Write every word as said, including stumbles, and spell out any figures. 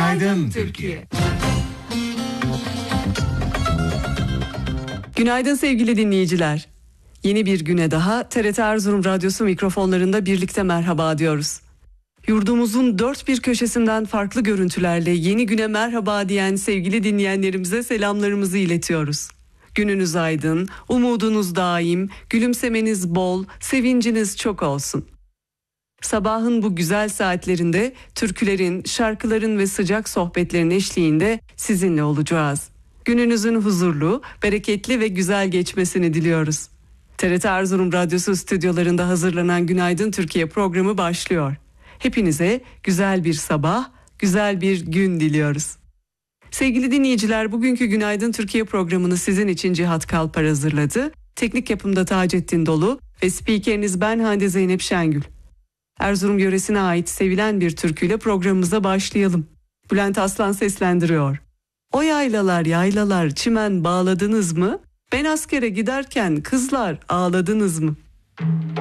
Günaydın Türkiye. Günaydın sevgili dinleyiciler. Yeni bir güne daha T R T Erzurum Radyosu mikrofonlarında birlikte merhaba diyoruz. Yurdumuzun dört bir köşesinden farklı görüntülerle yeni güne merhaba diyen sevgili dinleyenlerimize selamlarımızı iletiyoruz. Gününüz aydın, umudunuz daim, gülümsemeniz bol, sevinciniz çok olsun. Sabahın bu güzel saatlerinde türkülerin, şarkıların ve sıcak sohbetlerin eşliğinde sizinle olacağız. Gününüzün huzurlu, bereketli ve güzel geçmesini diliyoruz. T R T Erzurum Radyosu stüdyolarında hazırlanan Günaydın Türkiye programı başlıyor. Hepinize güzel bir sabah, güzel bir gün diliyoruz. Sevgili dinleyiciler, bugünkü Günaydın Türkiye programını sizin için Cihat Kalpar hazırladı. Teknik yapımda Taceddin Dolu ve spikeriniz ben Hande Zeynep Şengül. Erzurum yöresine ait sevilen bir türküyle programımıza başlayalım. Bülent Aslan seslendiriyor. O yaylalar yaylalar çimen bağladınız mı? Ben askere giderken kızlar ağladınız mı?